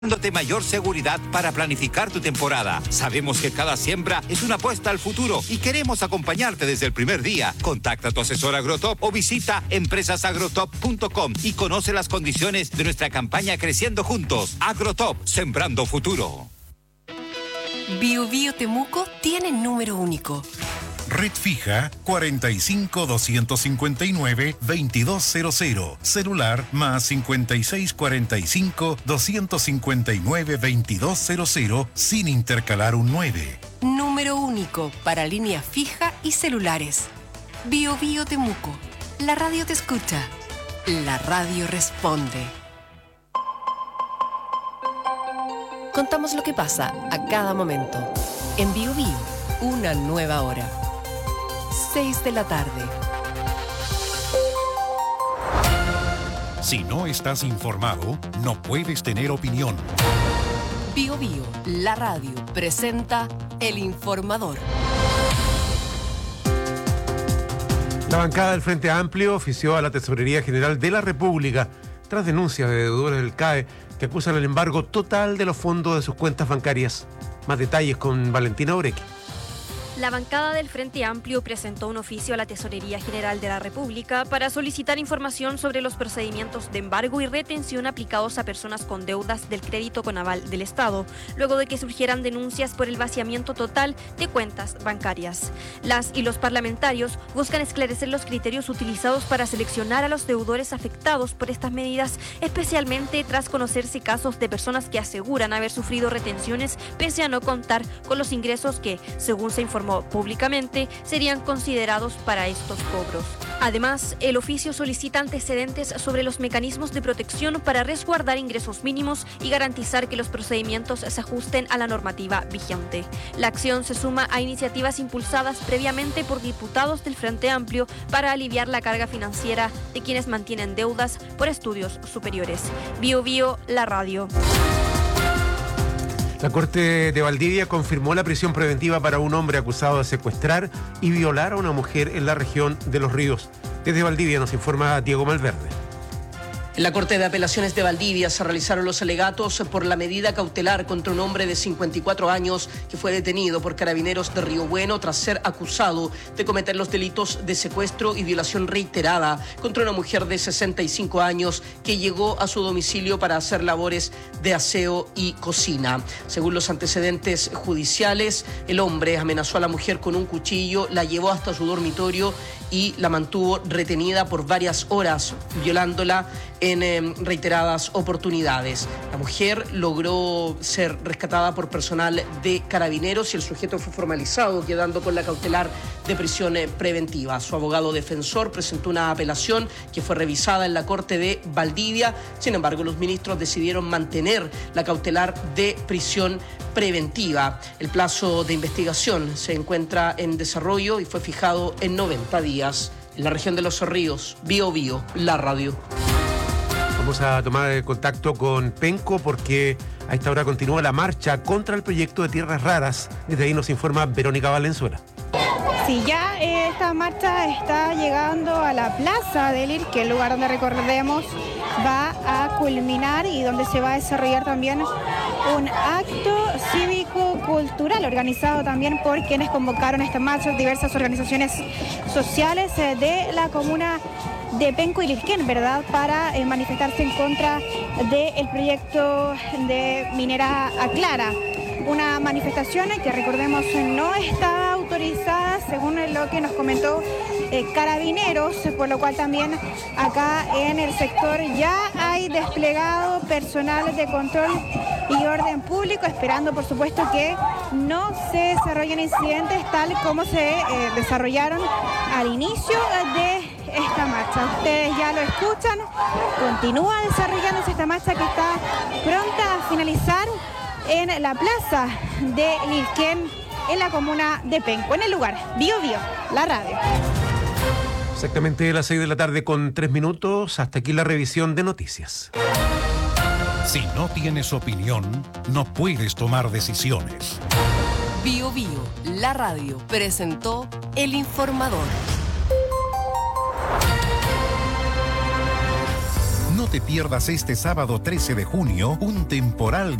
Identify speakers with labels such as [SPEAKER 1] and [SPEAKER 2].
[SPEAKER 1] Dándote mayor seguridad para planificar tu temporada. Sabemos que cada siembra es una apuesta al futuro y queremos acompañarte desde el primer día. Contacta a tu asesor Agrotop o visita empresasagrotop.com y conoce las condiciones de nuestra campaña Creciendo Juntos. Agrotop, sembrando futuro.
[SPEAKER 2] Bio Bio Temuco tiene número único.
[SPEAKER 3] Red fija 45-259-2200. Celular más 5645-259-2200 sin intercalar un 9.
[SPEAKER 2] Número único para línea fija y celulares. Bio Bio Temuco. La radio te escucha. La radio responde. Contamos lo que pasa a cada momento. En Bio Bio, una nueva hora. 6 de la tarde.
[SPEAKER 3] Si no estás informado, no puedes tener opinión.
[SPEAKER 2] Bio Bio, la radio, presenta El Informador.
[SPEAKER 4] La bancada del Frente Amplio ofició a la Tesorería General de la República tras denuncias de deudores del CAE que acusan el embargo total de los fondos de sus cuentas bancarias. Más detalles con Valentina Oreque.
[SPEAKER 5] La bancada del Frente Amplio presentó un oficio a la Tesorería General de la República para solicitar información sobre los procedimientos de embargo y retención aplicados a personas con deudas del crédito con aval del Estado, luego de que surgieran denuncias por el vaciamiento total de cuentas bancarias. Las y los parlamentarios buscan esclarecer los criterios utilizados para seleccionar a los deudores afectados por estas medidas, especialmente tras conocerse casos de personas que aseguran haber sufrido retenciones pese a no contar con los ingresos que, según se informó públicamente, serían considerados para estos cobros. Además, el oficio solicita antecedentes sobre los mecanismos de protección para resguardar ingresos mínimos y garantizar que los procedimientos se ajusten a la normativa vigente. La acción se suma a iniciativas impulsadas previamente por diputados del Frente Amplio para aliviar la carga financiera de quienes mantienen deudas por estudios superiores. Bio Bio, la radio.
[SPEAKER 4] La Corte de Valdivia confirmó la prisión preventiva para un hombre acusado de secuestrar y violar a una mujer en la región de Los Ríos. Desde Valdivia nos informa Diego Malverde.
[SPEAKER 6] En la Corte de Apelaciones de Valdivia se realizaron los alegatos por la medida cautelar contra un hombre de 54 años que fue detenido por carabineros de Río Bueno tras ser acusado de cometer los delitos de secuestro y violación reiterada contra una mujer de 65 años que llegó a su domicilio para hacer labores de aseo y cocina. Según los antecedentes judiciales, el hombre amenazó a la mujer con un cuchillo, la llevó hasta su dormitorio y la mantuvo retenida por varias horas, violándola en reiteradas oportunidades. La mujer logró ser rescatada por personal de carabineros y el sujeto fue formalizado, quedando con la cautelar de prisión preventiva. Su abogado defensor presentó una apelación que fue revisada en la Corte de Valdivia. Sin embargo, los ministros decidieron mantener la cautelar de prisión preventiva. El plazo de investigación se encuentra en desarrollo y fue fijado en 90 días. En la región de Los Ríos, Bio Bio, la radio.
[SPEAKER 4] Vamos a tomar contacto con Penco porque a esta hora continúa la marcha contra el proyecto de tierras raras. Desde ahí nos informa Verónica Valenzuela.
[SPEAKER 7] Sí, ya esta marcha está llegando a la Plaza del IR, que es el lugar donde, recordemos, va a culminar y donde se va a desarrollar también un acto cívico-cultural organizado también por quienes convocaron esta marcha, diversas organizaciones sociales de la comuna de Penco y Lirquén, ¿verdad?, para manifestarse en contra del proyecto de minera Aclara. Una manifestación que, recordemos, no está autorizada, según lo que nos comentó Carabineros, por lo cual también acá en el sector ya hay desplegado personal de control y orden público, esperando, por supuesto, que no se desarrollen incidentes tal como se desarrollaron al inicio de esta marcha. Ustedes ya lo escuchan, continúa desarrollándose esta marcha que está pronta a finalizar en la plaza de Lirquén, en la comuna de Penco, en el lugar Bio Bio, la radio.
[SPEAKER 4] Exactamente las 6 de la tarde con 3 minutos. Hasta aquí la revisión de noticias.
[SPEAKER 3] Si no tienes opinión, no puedes tomar decisiones.
[SPEAKER 2] Bio Bio, la radio, presentó El Informador.
[SPEAKER 3] No te pierdas este sábado 13 de junio un temporal